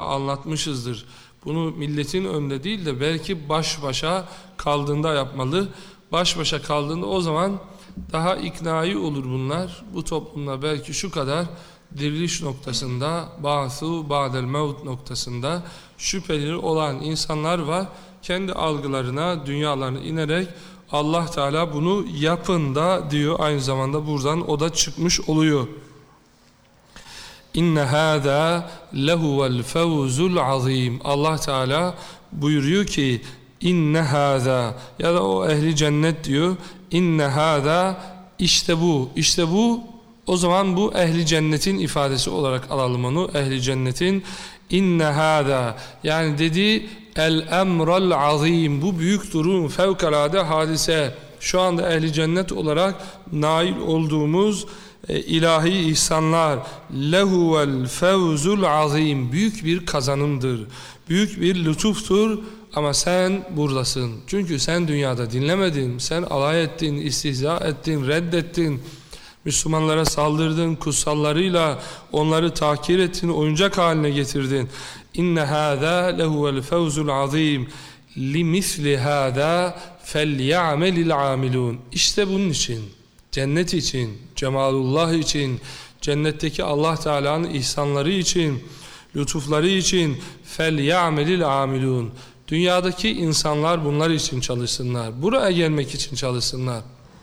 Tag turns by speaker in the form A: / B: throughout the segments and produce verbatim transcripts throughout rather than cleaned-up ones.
A: anlatmışızdır. Bunu milletin önünde değil de belki baş başa kaldığında yapmalı. Baş başa kaldığında o zaman daha iknai olur bunlar. Bu toplumda belki şu kadar diriliş noktasında, ba'su ba'del mevt noktasında şüpheli olan insanlar var. Kendi algılarına, dünyalarına inerek Allah Teala bunu yapın da diyor. Aynı zamanda buradan o da çıkmış oluyor. İnne hâzâ lehuvel fevzul azîm. Allah Teala buyuruyor ki inne hâzâ, ya da o ehli cennet diyor. İnne hâzâ, işte bu, işte bu. O zaman bu ehli cennetin ifadesi olarak alalım onu. Ehli cennetin inne hâzâ, yani dediği el emral azîm, bu büyük durum, fevkalade hadise. Şu anda ehli cennet olarak nail olduğumuz e, ilahi ihsanlar, lehuvel fevzul azim, büyük bir kazanımdır, büyük bir lütuftur. Ama sen buradasın. Çünkü sen dünyada dinlemedin, sen alay ettin, istihza ettin, reddettin, Müslümanlara saldırdın, kutsallarıyla onları tahkir ettin, oyuncak haline getirdin. İnne hâzâ lehuvel fevzul azîm limisli hâzâ felya'melil âmilûn. İşte bunun için, cennet için, cemalullah için, cennetteki Allah Teala'nın ihsanları için, lütufları için felya'melil âmilûn. Dünyadaki insanlar bunlar için çalışsınlar. Buraya gelmek için çalışsınlar.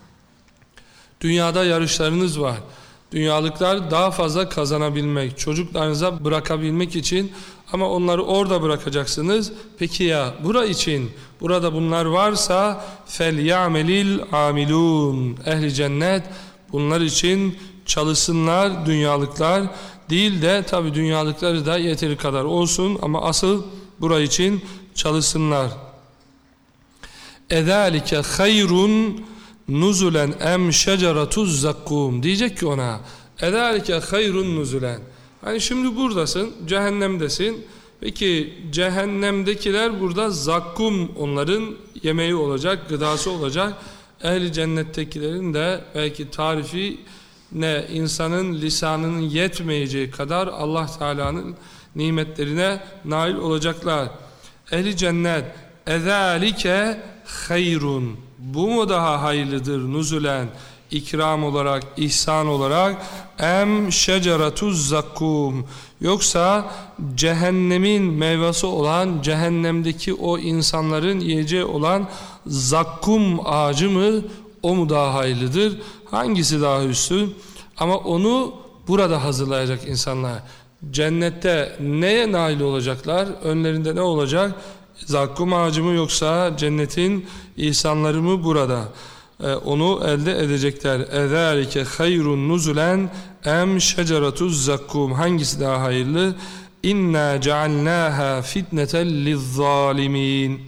A: Dünyada yarışlarınız var. Dünyalıklar daha fazla kazanabilmek, çocuklarınıza bırakabilmek için, ama onları orada bırakacaksınız. Peki ya bura için, burada bunlar varsa فَلْيَعْمَلِ الْعَامِلُونَ, ehli cennet bunlar için çalışsınlar. Dünyalıklar değil de, tabi dünyalıkları da yeteri kadar olsun ama asıl bura için çalışsınlar. اَذَٰلِكَ خَيْرٌ nuzulen em şeceratuz zakkum, diyecek ki ona edelike hayrun nuzulen. Hani şimdi buradasın, cehennemdesin. Peki cehennemdekiler burada zakkum, onların yemeği olacak, gıdası olacak. Ehli cennettekilerin de belki tarifi ne, insanın lisanının yetmeyeceği kadar Allah Teala'nın nimetlerine nail olacaklar. Ehli cennet edelike hayrun, bu mu daha hayırlıdır nuzulen, ikram olarak, ihsan olarak, em şeceratuz zakkum, yoksa cehennemin meyvesi olan, cehennemdeki o insanların yiyeceği olan zakkum ağacı mı, o mu daha hayırlıdır? Hangisi daha üstün? Ama onu burada hazırlayacak insanlar. Cennette neye nail olacaklar? Önlerinde ne olacak? Zakkum ağacı mı, yoksa cennetin ihsanları mı burada? Ee, onu elde edecekler. اَذَٰلِكَ خَيْرٌ نُزُلًا اَمْ شَجَرَةُ الزَّكُّمْ, hangisi daha hayırlı? اِنَّا جَعَلْنَاهَا فِتْنَةً لِلظَّالِمِينَ.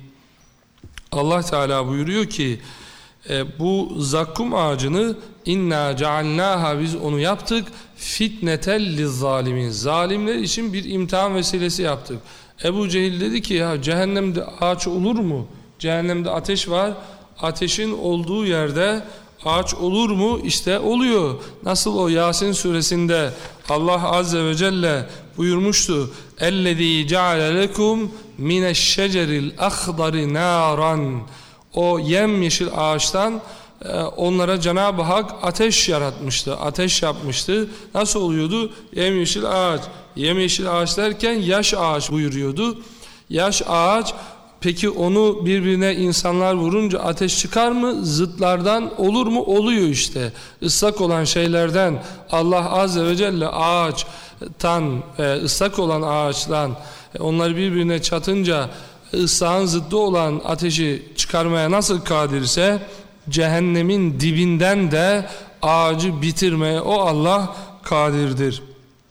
A: Allah Teala buyuruyor ki e, bu zakkum ağacını inna cealnaha, biz onu yaptık, fitneten lizzalimin, zalimler için bir imtihan vesilesi yaptık. Ebu Cehil dedi ki ya cehennemde ağaç olur mu? Cehennemde ateş var. Ateşin olduğu yerde ağaç olur mu? İşte oluyor. Nasıl o Yasin suresinde Allah Azze ve Celle buyurmuştu. اَلَّذ۪ي جَعَلَ لَكُمْ مِنَ الشَّجَرِ الْاَخْضَرِ نَارًا. O yemyeşil ağaçtan onlara Cenab-ı Hak ateş yaratmıştı, ateş yapmıştı. Nasıl oluyordu? Yemyeşil ağaç. Yemyeşil ağaç derken yaş ağaç buyuruyordu. Yaş ağaç, peki onu birbirine insanlar vurunca ateş çıkar mı? Zıtlardan olur mu? Oluyor işte. Islak olan şeylerden Allah Azze ve Celle ağaçtan, ıslak olan ağaçtan onları birbirine çatınca ıslahın zıddı olan ateşi çıkarmaya nasıl kadirse, cehennemin dibinden de ağacı bitirmeye o Allah kadirdir.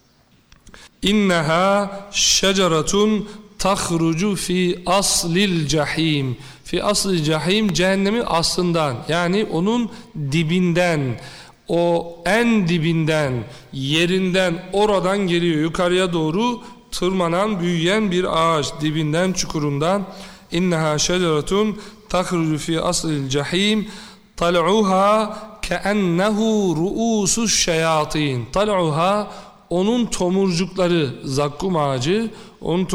A: İnneha şeceratun tahrucu fi aslil cahim. Fi aslil cahim, cehennemin aslından, yani onun dibinden, o en dibinden, yerinden, oradan geliyor yukarıya doğru tırmanan, büyüyen bir ağaç, dibinden, çukurundan. İnneha şeceratun tahrucu fi aslil cahim tal'uha keennehu ru'usus şeyatin. Tal'uha, onun tomurcukları, zakkum ağacı, onun